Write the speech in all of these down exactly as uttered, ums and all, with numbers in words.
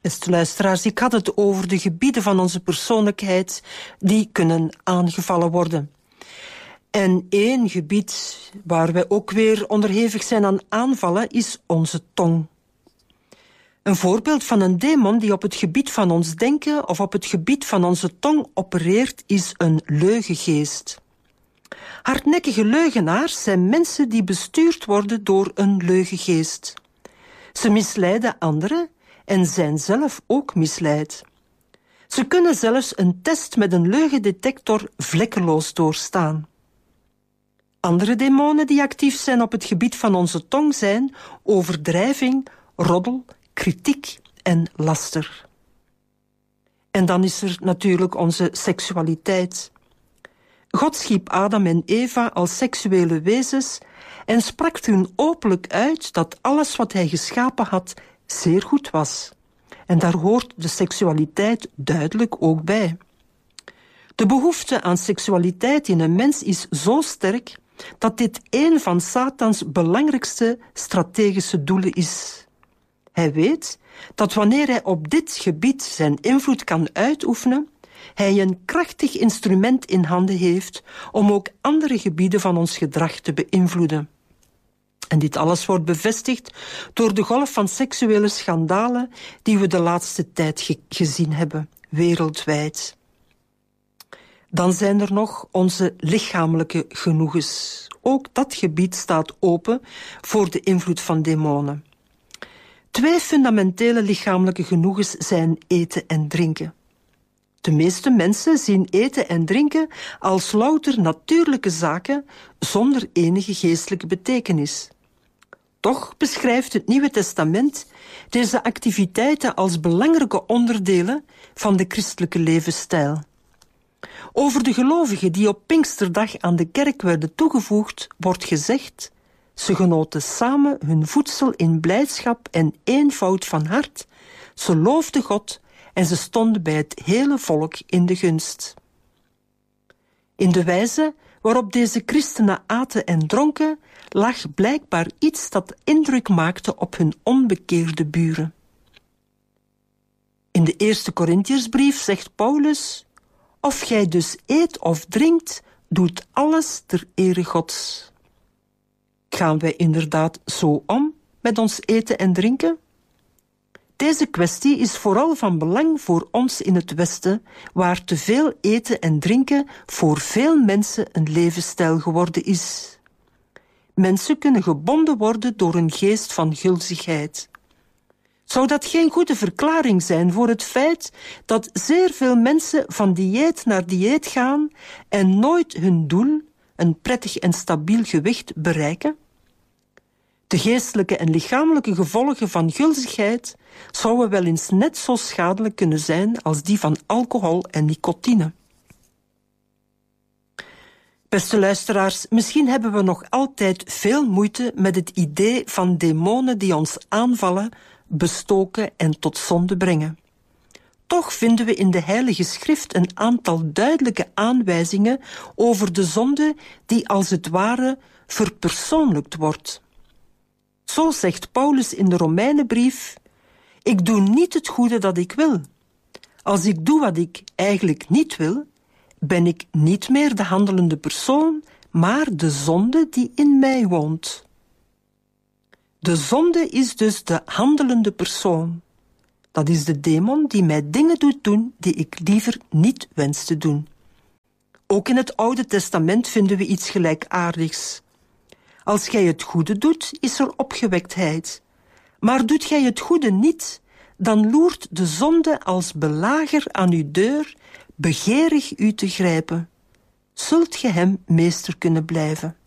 Beste luisteraars, ik had het over de gebieden van onze persoonlijkheid die kunnen aangevallen worden. En één gebied waar wij ook weer onderhevig zijn aan aanvallen is onze tong. Een voorbeeld van een demon die op het gebied van ons denken of op het gebied van onze tong opereert is een leugengeest. Hardnekkige leugenaars zijn mensen die bestuurd worden door een leugengeest. Ze misleiden anderen en zijn zelf ook misleid. Ze kunnen zelfs een test met een leugendetector vlekkeloos doorstaan. Andere demonen die actief zijn op het gebied van onze tong zijn overdrijving, roddel, kritiek en laster. En dan is er natuurlijk onze seksualiteit. God schiep Adam en Eva als seksuele wezens en sprak hun openlijk uit dat alles wat hij geschapen had zeer goed was. En daar hoort de seksualiteit duidelijk ook bij. De behoefte aan seksualiteit in een mens is zo sterk dat dit een van Satans belangrijkste strategische doelen is. Hij weet dat wanneer hij op dit gebied zijn invloed kan uitoefenen, hij een krachtig instrument in handen heeft om ook andere gebieden van ons gedrag te beïnvloeden. En dit alles wordt bevestigd door de golf van seksuele schandalen die we de laatste tijd ge- gezien hebben, wereldwijd. Dan zijn er nog onze lichamelijke genoegens. Ook dat gebied staat open voor de invloed van demonen. Twee fundamentele lichamelijke genoegens zijn eten en drinken. De meeste mensen zien eten en drinken als louter natuurlijke zaken zonder enige geestelijke betekenis. Toch beschrijft het Nieuwe Testament deze activiteiten als belangrijke onderdelen van de christelijke levensstijl. Over de gelovigen die op Pinksterdag aan de kerk werden toegevoegd, wordt gezegd: ze genoten samen hun voedsel in blijdschap en eenvoud van hart, ze loofden God en ze stonden bij het hele volk in de gunst. In de wijze waarop deze christenen aten en dronken, lag blijkbaar iets dat indruk maakte op hun onbekeerde buren. In de eerste Korintiersbrief zegt Paulus: of gij dus eet of drinkt, doet alles ter ere Gods. Gaan wij inderdaad zo om met ons eten en drinken? Deze kwestie is vooral van belang voor ons in het Westen, waar te veel eten en drinken voor veel mensen een levensstijl geworden is. Mensen kunnen gebonden worden door een geest van gulzigheid. Zou dat geen goede verklaring zijn voor het feit dat zeer veel mensen van dieet naar dieet gaan en nooit hun doel, een prettig en stabiel gewicht, bereiken? De geestelijke en lichamelijke gevolgen van gulzigheid zouden wel eens net zo schadelijk kunnen zijn als die van alcohol en nicotine. Beste luisteraars, misschien hebben we nog altijd veel moeite met het idee van demonen die ons aanvallen, bestoken en tot zonde brengen. Toch vinden we in de Heilige Schrift een aantal duidelijke aanwijzingen over de zonde die als het ware verpersoonlijkt wordt. Zo zegt Paulus in de Romeinenbrief: ik doe niet het goede dat ik wil. Als ik doe wat ik eigenlijk niet wil, ben ik niet meer de handelende persoon, maar de zonde die in mij woont. De zonde is dus de handelende persoon. Dat is de demon die mij dingen doet doen die ik liever niet wens te doen. Ook in het Oude Testament vinden we iets gelijkaardigs. Als gij het goede doet, is er opgewektheid. Maar doet gij het goede niet, dan loert de zonde als belager aan uw deur, begeerig u te grijpen. Zult ge hem meester kunnen blijven?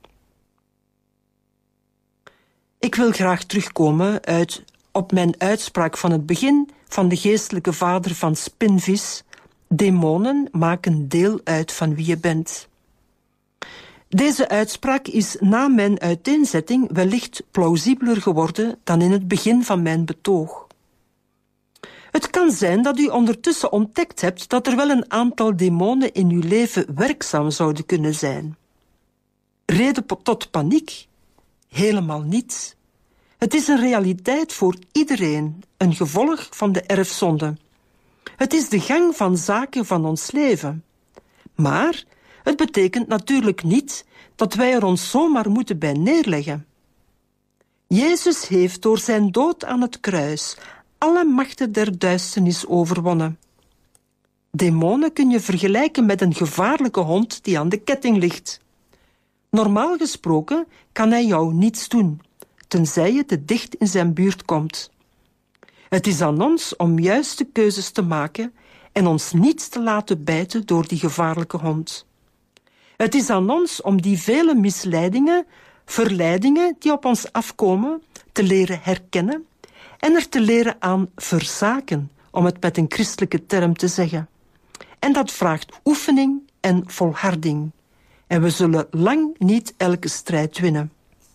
Ik wil graag terugkomen uit, op mijn uitspraak van het begin van de geestelijke vader van Spinvis: demonen maken deel uit van wie je bent. Deze uitspraak is na mijn uiteenzetting wellicht plausibeler geworden dan in het begin van mijn betoog. Het kan zijn dat u ondertussen ontdekt hebt dat er wel een aantal demonen in uw leven werkzaam zouden kunnen zijn. Reden tot paniek? Helemaal niet. Het is een realiteit voor iedereen, een gevolg van de erfzonde. Het is de gang van zaken van ons leven. Maar het betekent natuurlijk niet dat wij er ons zomaar moeten bij neerleggen. Jezus heeft door zijn dood aan het kruis alle machten der duisternis overwonnen. Demonen kun je vergelijken met een gevaarlijke hond die aan de ketting ligt. Normaal gesproken kan hij jou niets doen, tenzij je te dicht in zijn buurt komt. Het is aan ons om juiste keuzes te maken en ons niet te laten bijten door die gevaarlijke hond. Het is aan ons om die vele misleidingen, verleidingen die op ons afkomen, te leren herkennen en er te leren aan verzaken, om het met een christelijke term te zeggen. En dat vraagt oefening en volharding. En we zullen lang niet elke strijd winnen.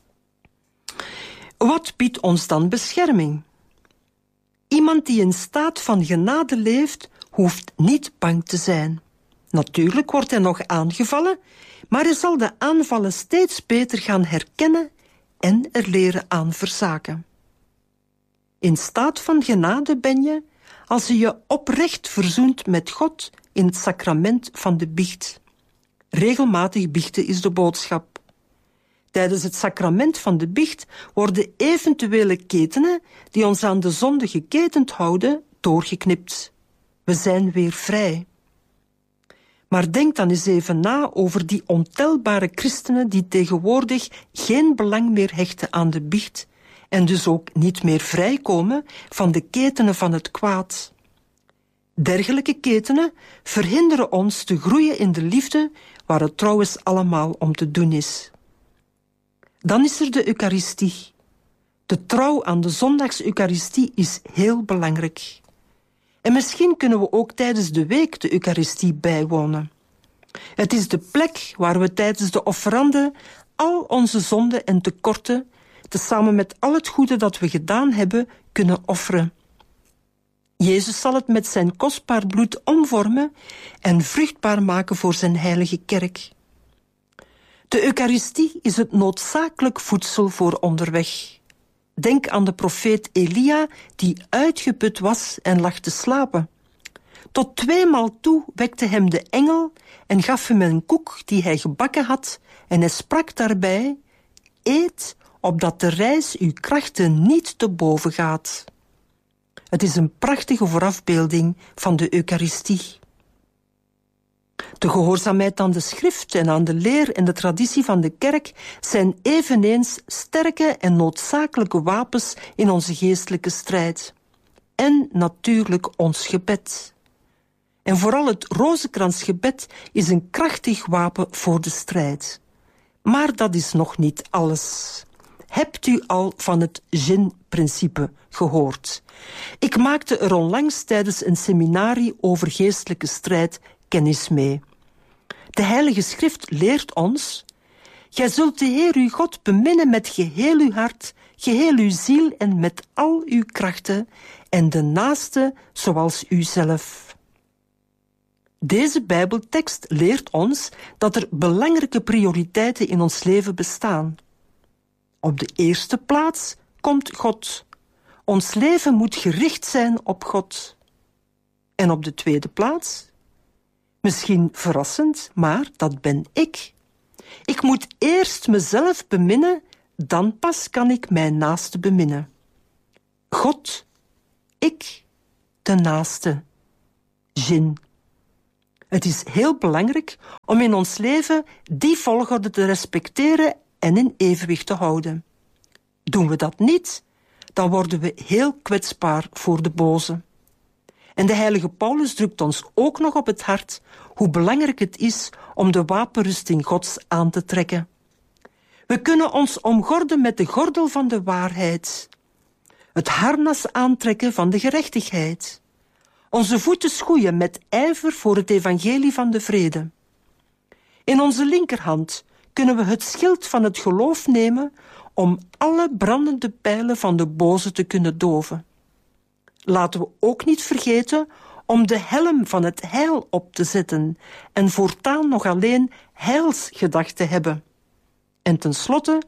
Wat biedt ons dan bescherming? Iemand die in staat van genade leeft, hoeft niet bang te zijn. Natuurlijk wordt hij nog aangevallen, maar hij zal de aanvallen steeds beter gaan herkennen en er leren aan verzaken. In staat van genade ben je als je je oprecht verzoent met God in het sacrament van de biecht. Regelmatig biechten is de boodschap. Tijdens het sacrament van de biecht worden eventuele ketenen die ons aan de zonde geketend houden, doorgeknipt. We zijn weer vrij. Maar denk dan eens even na over die ontelbare christenen die tegenwoordig geen belang meer hechten aan de biecht en dus ook niet meer vrijkomen van de ketenen van het kwaad. Dergelijke ketenen verhinderen ons te groeien in de liefde, waar het trouwens allemaal om te doen is. Dan is er de Eucharistie. De trouw aan de zondags-Eucharistie is heel belangrijk. En misschien kunnen we ook tijdens de week de Eucharistie bijwonen. Het is de plek waar we tijdens de offerande al onze zonden en tekorten, tezamen met al het goede dat we gedaan hebben, kunnen offeren. Jezus zal het met zijn kostbaar bloed omvormen en vruchtbaar maken voor zijn heilige kerk. De Eucharistie is het noodzakelijk voedsel voor onderweg. Denk aan de profeet Elia, die uitgeput was en lag te slapen. Tot tweemaal toe wekte hem de engel en gaf hem een koek die hij gebakken had, en hij sprak daarbij: eet, opdat de reis uw krachten niet te boven gaat. Het is een prachtige voorafbeelding van de Eucharistie. De gehoorzaamheid aan de schrift en aan de leer en de traditie van de kerk zijn eveneens sterke en noodzakelijke wapens in onze geestelijke strijd. En natuurlijk ons gebed. En vooral het rozenkransgebed is een krachtig wapen voor de strijd. Maar dat is nog niet alles. Hebt u al van het Jin-principe gehoord? Ik maakte er onlangs tijdens een seminarie over geestelijke strijd kennis mee. De Heilige Schrift leert ons: gij zult de Heer uw God beminnen met geheel uw hart, geheel uw ziel en met al uw krachten, en de naaste zoals uzelf. Deze Bijbeltekst leert ons dat er belangrijke prioriteiten in ons leven bestaan. Op de eerste plaats komt God. Ons leven moet gericht zijn op God. En op de tweede plaats? Misschien verrassend, maar dat ben ik. Ik moet eerst mezelf beminnen, dan pas kan ik mijn naaste beminnen. God, ik, de naaste. Jin. Het is heel belangrijk om in ons leven die volgorde te respecteren en in evenwicht te houden. Doen we dat niet, dan worden we heel kwetsbaar voor de boze. En de heilige Paulus drukt ons ook nog op het hart hoe belangrijk het is om de wapenrusting Gods aan te trekken. We kunnen ons omgorden met de gordel van de waarheid, het harnas aantrekken van de gerechtigheid, onze voeten schoeien met ijver voor het evangelie van de vrede. In onze linkerhand kunnen we het schild van het geloof nemen om alle brandende pijlen van de boze te kunnen doven. Laten we ook niet vergeten om de helm van het heil op te zetten en voortaan nog alleen heilsgedachten hebben. En tenslotte,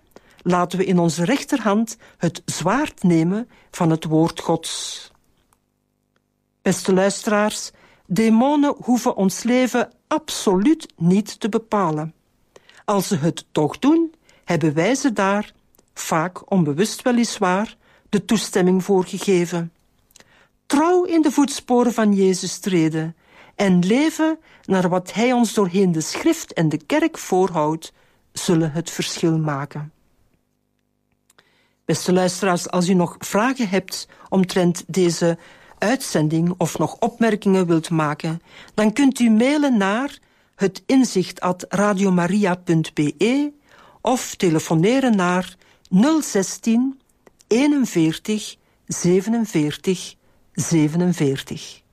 laten we in onze rechterhand het zwaard nemen van het woord Gods. Beste luisteraars, demonen hoeven ons leven absoluut niet te bepalen. Als ze het toch doen, hebben wij ze daar, vaak onbewust weliswaar, de toestemming voor gegeven. Trouw in de voetsporen van Jezus treden en leven naar wat Hij ons doorheen de schrift en de kerk voorhoudt, zullen het verschil maken. Beste luisteraars, als u nog vragen hebt omtrent deze uitzending of nog opmerkingen wilt maken, dan kunt u mailen naar het inzicht at radiomaria punt be of telefoneren naar nul zestien eenenveertig zevenenveertig zevenenveertig.